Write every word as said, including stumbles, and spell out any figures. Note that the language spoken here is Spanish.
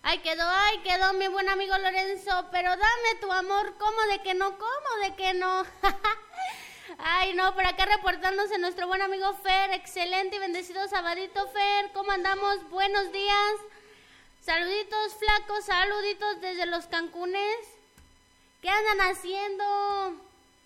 Ay, quedó, ay, quedó mi buen amigo Lorenzo, pero dame tu amor, ¿cómo de que no? ¿Cómo de que no? Ay, no, por acá reportándose nuestro buen amigo Fer, excelente y bendecido sabadito, Fer, ¿cómo andamos? Buenos días, saluditos flacos, saluditos desde los Cancunes, ¿qué andan haciendo?